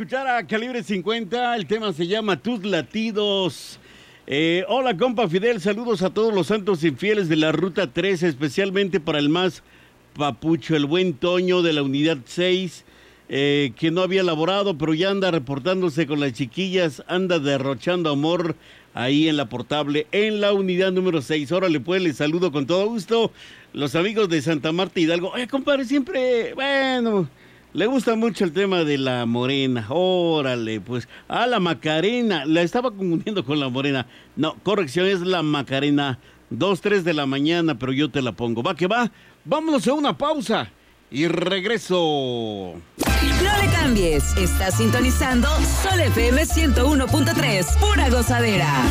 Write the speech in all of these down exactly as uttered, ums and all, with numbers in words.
escuchar a Calibre cincuenta. El tema se llama Tus Latidos. Eh, hola, compa Fidel. Saludos a todos los santos infieles de la Ruta tres, especialmente para el más papucho, el buen Toño de la Unidad seis, eh, que no había laborado, pero ya anda reportándose con las chiquillas, anda derrochando amor ahí en la Portable, en la unidad número seis. Órale, pues, les saludo con todo gusto. Los amigos de Santa Marta Hidalgo. Oye, compadre, siempre, bueno, le gusta mucho el tema de la morena. Órale, pues. Ah, la Macarena. La estaba confundiendo con la morena. No, corrección, es la Macarena. Dos, tres de la mañana, pero yo te la pongo. Va que va. Vámonos a una pausa y regreso. No le cambies. Estás sintonizando Sol F M ciento uno punto tres. Pura gozadera.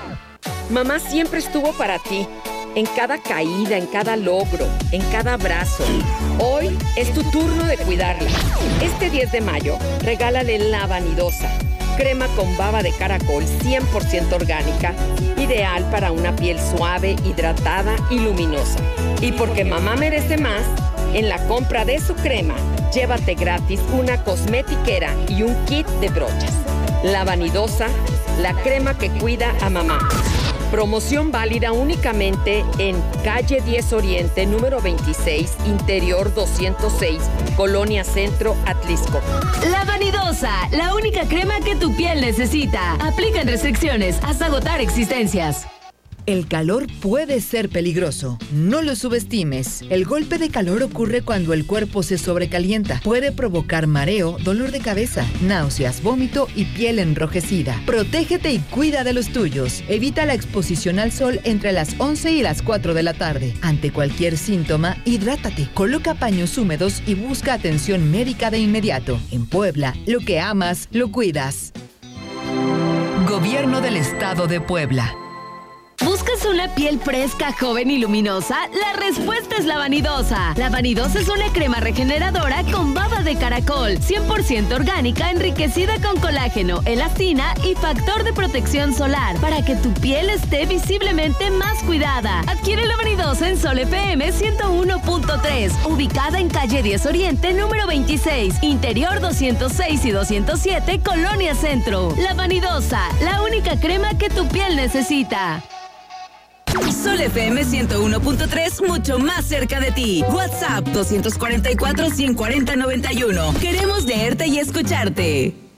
Mamá siempre estuvo para ti. En cada caída, en cada logro, en cada abrazo. Hoy es tu turno de cuidarla. Este diez de mayo, regálale la Vanidosa. Crema con baba de caracol cien por ciento orgánica, ideal para una piel suave, hidratada y luminosa. Y porque mamá merece más, en la compra de su crema, llévate gratis una cosmetiquera y un kit de brochas. La Vanidosa, la crema que cuida a mamá. Promoción válida únicamente en calle diez Oriente, número veintiséis, interior doscientos seis, Colonia Centro, Atlisco. La Vanidosa, la única crema que tu piel necesita. Aplican restricciones hasta agotar existencias. El calor puede ser peligroso. No lo subestimes. El golpe de calor ocurre cuando el cuerpo se sobrecalienta. Puede provocar mareo, dolor de cabeza, náuseas, vómito y piel enrojecida. Protégete y cuida de los tuyos. Evita la exposición al sol entre las once y las cuatro de la tarde. Ante cualquier síntoma, hidrátate. Coloca paños húmedos y busca atención médica de inmediato. En Puebla, lo que amas, lo cuidas. Gobierno del Estado de Puebla. ¿Buscas una piel fresca, joven y luminosa? La respuesta es la Vanidosa. La Vanidosa es una crema regeneradora con baba de caracol, cien por ciento orgánica, enriquecida con colágeno, elastina y factor de protección solar, para que tu piel esté visiblemente más cuidada. Adquiere la Vanidosa en Sol F M ciento uno punto tres, ubicada en calle diez Oriente, número veintiséis, interior doscientos seis y doscientos siete, Colonia Centro. La Vanidosa, la única crema que tu piel necesita. Sol F M ciento uno punto tres, mucho más cerca de ti. WhatsApp dos cuatro cuatro, uno cinco cero cero, nueve uno. Queremos leerte y escucharte.